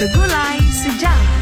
Segulai Sejarah.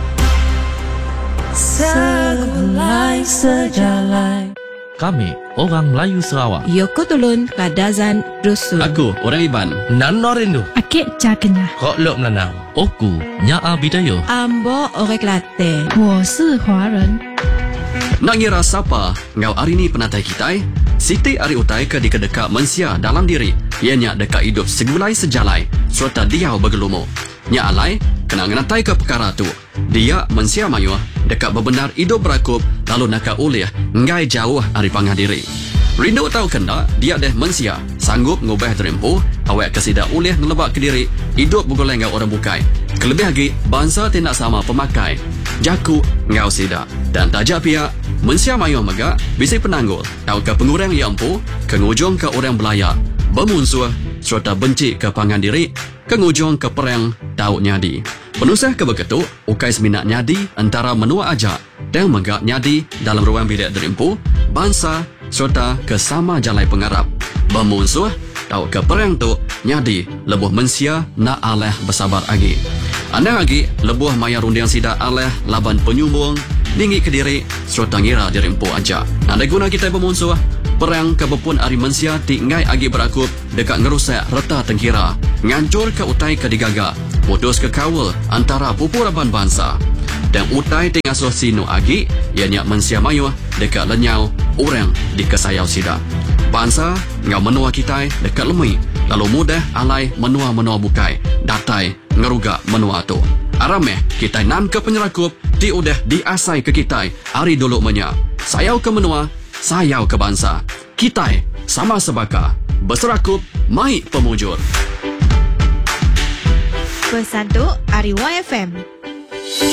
Segulai Sejarah. Kami, orang Melayu Sarawak. Yoko Tulun Kadazan Dusun. Aku, orang Iban. Nan Norindu. Akik Cakenya. Kok Lok Melanau. Oku, Nyaa Bidayo. Ambo Orang Kelantan. 我是华人。 Nak ngira siapa ngau hari ni penatai kita? Siti ari utai ke di kedekak mensia dalam diri. Ianya dekat hidup segulai sejalai serta dia bergelumu. Nya alai kena ngenatai ke perkara tu. Dia mensia mayu dekat bebenar hidup berakup lalu nak ulih ngai jauh ari pangah diri. Rindu tahu kena dia deh mensia sanggup ngubah terempuh awak kesida ulih ngelebak ke diri hidup bergoleng ngau orang bukai. Kelebih lagi bangsa tidak sama pemakai. Jaku ngau sida dan tajak pihak mensia mayu megak bisi penanggul tahu ke pengurang yang empu kengujung ke orang belayak bermunsuh serta benci ke pangan diri kengujung ke perang tahu nyadi penusah ke begitu ukai seminat nyadi antara menua ajak dan megak nyadi dalam ruang bidak derimpu bangsa serta ke sama jalai pengarap bermunsuh tahu ke perang tu nyadi lebuh mensia nak aleh bersabar lagi anda lagi lebuh maya rundiang sida aleh laban penyumbung tinggi ke diri serta ngira dirimpu aja. Nada guna kita bermunsuh perang kebepun ari mensia tinggai agi berakup dekat ngerusak reta tengkira ngancur ke utai ke digaga putus ke kawal antara pupuraban bangsa dan utai tingasuh sinu agi ianya mensia mayu dekat lenyau orang di kesayau sida bangsa ngau menua kita dekat lemui lalu mudah alai menua-menua bukai datai ngeruga menua tu arameh kita nan ke penyerakup di udah diasai ke kita hari dulu menya sayau ke menua sayau ke bangsa kita sama sebaka berserakup mai pemujur Pesandu Ari YFM.